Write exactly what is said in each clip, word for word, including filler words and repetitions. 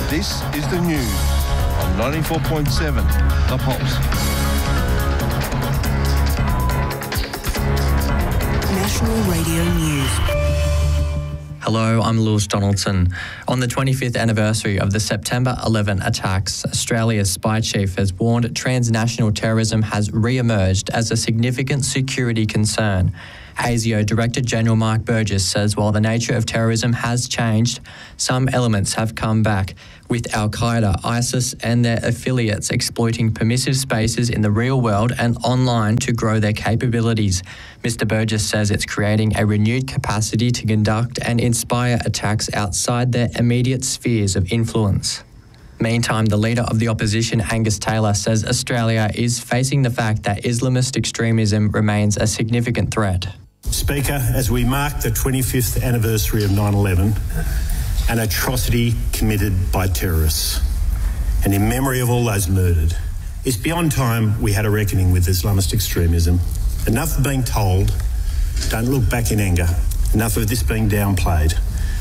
This is the news on ninety-four point seven The Pulse. National Radio News. Hello, I'm Lewis Donaldson. On the twenty-fifth anniversary of the September eleventh attacks, Australia's spy chief has warned transnational terrorism has re-emerged as a significant security concern. ASIO Director General Mark Burgess says while the nature of terrorism has changed, some elements have come back, with Al-Qaeda, ISIS and their affiliates exploiting permissive spaces in the real world and online to grow their capabilities. Mister Burgess says it's creating a renewed capacity to conduct and inspire attacks outside their immediate spheres of influence. Meantime, the leader of the opposition, Angus Taylor, says Australia is facing the fact that Islamist extremism remains a significant threat. Speaker, as we mark the twenty-fifth anniversary of nine eleven, an atrocity committed by terrorists, and in memory of all those murdered, it's beyond time we had a reckoning with Islamist extremism. Enough of being told, don't look back in anger. Enough of this being downplayed.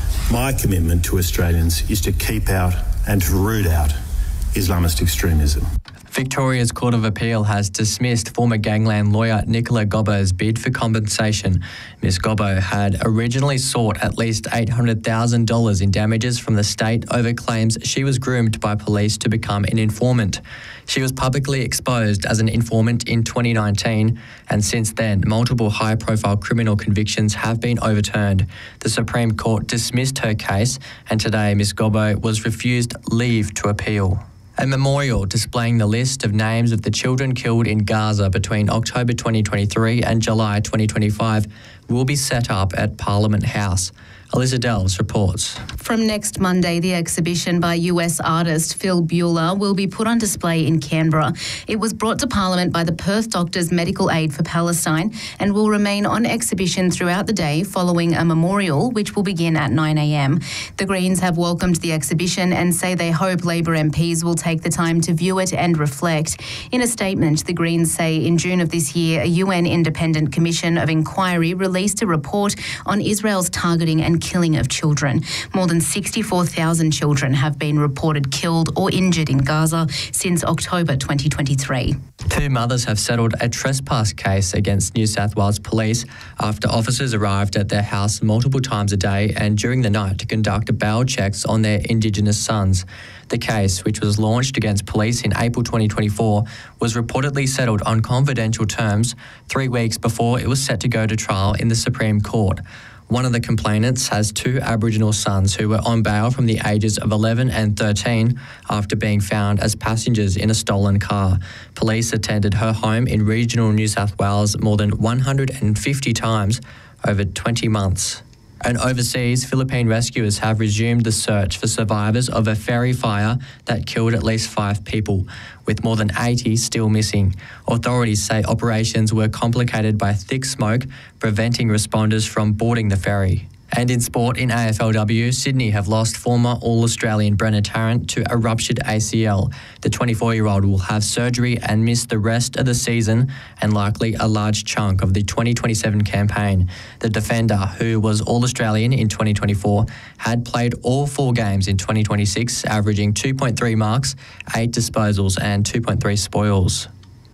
My commitment to Australians is to keep out and to root out Islamist extremism. Victoria's Court of Appeal has dismissed former gangland lawyer Nicola Gobbo's bid for compensation. Miss Gobbo had originally sought at least eight hundred thousand dollars in damages from the state over claims she was groomed by police to become an informant. She was publicly exposed as an informant in twenty nineteen, and since then, multiple high-profile criminal convictions have been overturned. The Supreme Court dismissed her case, and today Miss Gobbo was refused leave to appeal. A memorial displaying the list of names of the children killed in Gaza between October twenty twenty-three and July twenty twenty-five will be set up at Parliament House. Alyssa Delves reports. From next Monday, the exhibition by U S artist Phil Buehler will be put on display in Canberra. It was brought to Parliament by the Perth Doctors Medical Aid for Palestine and will remain on exhibition throughout the day following a memorial which will begin at nine a m. The Greens have welcomed the exhibition and say they hope Labor M Ps will take the time to view it and reflect. In a statement, the Greens say in June of this year, a U N independent commission of inquiry released a report on Israel's targeting and killing of children. More than sixty-four thousand children have been reported killed or injured in Gaza since October twenty twenty-three. Two mothers have settled a trespass case against New South Wales Police after officers arrived at their house multiple times a day and during the night to conduct bail checks on their Indigenous sons. The case, which was launched against police in April twenty twenty-four, was reportedly settled on confidential terms three weeks before it was set to go to trial in the Supreme Court. One of the complainants has two Aboriginal sons who were on bail from the ages of eleven and thirteen after being found as passengers in a stolen car. Police attended her home in regional New South Wales more than one hundred fifty times over twenty months. And overseas, Philippine rescuers have resumed the search for survivors of a ferry fire that killed at least five people, with more than eighty still missing. Authorities say operations were complicated by thick smoke, preventing responders from boarding the ferry. And in sport, in A F L W, Sydney have lost former All-Australian Brenna Tarrant to a ruptured A C L. The twenty-four-year-old will have surgery and miss the rest of the season and likely a large chunk of the twenty twenty-seven campaign. The defender, who was All-Australian in twenty twenty-four, had played all four games in twenty twenty-six, averaging two point three marks, eight disposals and two point three spoils.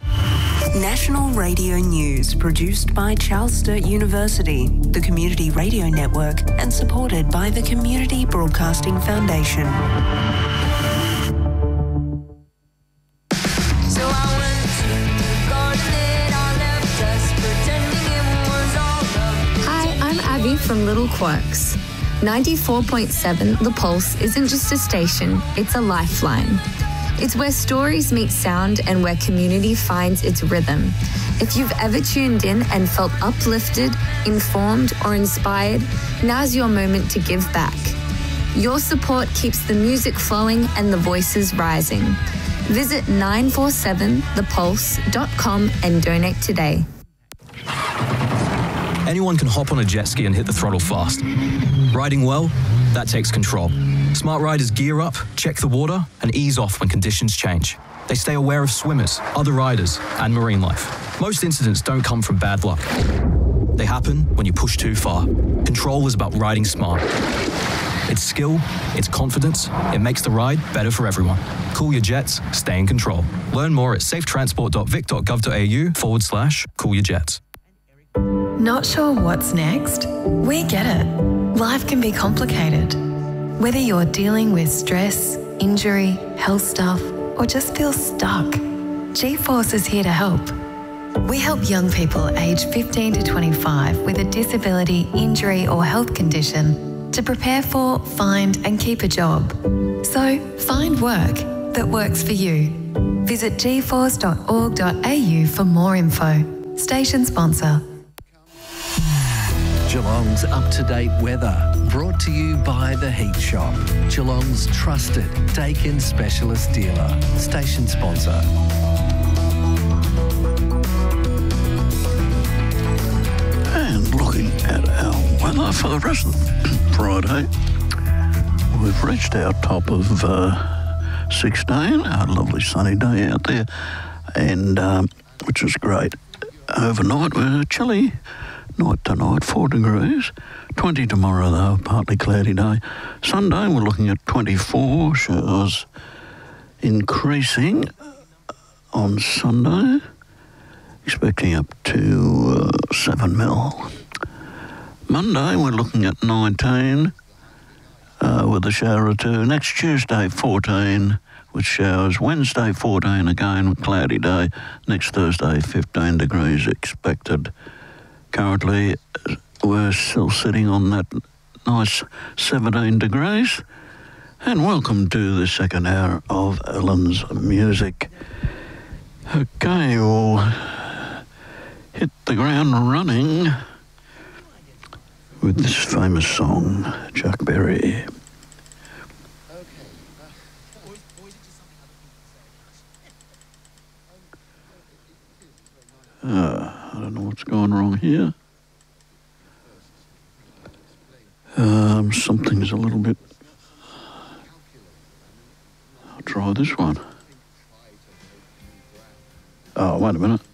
National Radio News, produced by Charles Sturt University, the Community Radio Network, and supported by the Community Broadcasting Foundation. So I went to the garden that I left us, pretending it was all love. Hi, I'm Abby from Little Quirks. ninety-four point seven The Pulse isn't just a station, it's a lifeline. It's where stories meet sound and where community finds its rhythm. If you've ever tuned in and felt uplifted, informed, or inspired, now's your moment to give back. Your support keeps the music flowing and the voices rising. Visit nine four seven the pulse dot com and donate today. Anyone can hop on a jet ski and hit the throttle fast. Riding well, that takes control. Smart riders gear up, check the water, and ease off when conditions change. They stay aware of swimmers, other riders, and marine life. Most incidents don't come from bad luck. They happen when you push too far. Control is about riding smart. It's skill, it's confidence, it makes the ride better for everyone. Cool your jets, stay in control. Learn more at safetransport.vic.gov.au forward slash cool your jets. Not sure what's next? We get it. Life can be complicated. Whether you're dealing with stress, injury, health stuff, or just feel stuck, G-Force is here to help. We help young people aged fifteen to twenty-five with a disability, injury, or health condition to prepare for, find, and keep a job. So, find work that works for you. Visit g force dot org dot a u for more info. Station sponsor. Geelong's up-to-date weather, brought to you by The Heat Shop, Geelong's trusted Daikin specialist dealer. Station sponsor. And looking at our weather for the rest of Friday, we've reached our top of uh, sixteen, a lovely sunny day out there, and um, which is great. Overnight, we're chilly. Night tonight, four degrees. twenty tomorrow, though, partly cloudy day. Sunday, we're looking at twenty-four, showers increasing on Sunday, expecting up to uh, seven mil. Monday, we're looking at nineteen, uh, with a shower or two. Next Tuesday, fourteen, with showers. Wednesday, fourteen again, cloudy day. Next Thursday, fifteen degrees expected. Currently, we're still sitting on that nice seventeen degrees. And welcome to the second hour of Ellen's Music. Okay, we'll hit the ground running with this famous song, Chuck Berry. Uh, I don't know what's going wrong here. Um, something's a little bit... I'll try this one. Oh, wait a minute.